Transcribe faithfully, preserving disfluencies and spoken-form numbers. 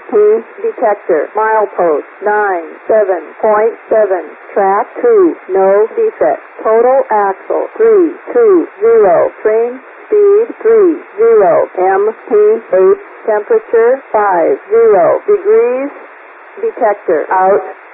P detector. Milepost nine seven point seven. Track two. No defect. Total axle three two zero. Train speed three zero. M P eight. Temperature five zero degrees. Detector out.